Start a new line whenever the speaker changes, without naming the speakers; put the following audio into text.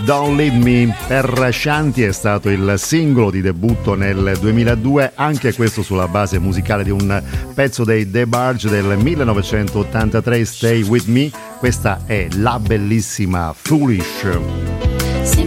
Don't Leave Me per Shanti è stato il singolo di debutto nel 2002, anche questo sulla base musicale di un pezzo dei The Barge del 1983, Stay With Me. Questa è la bellissima Foolish.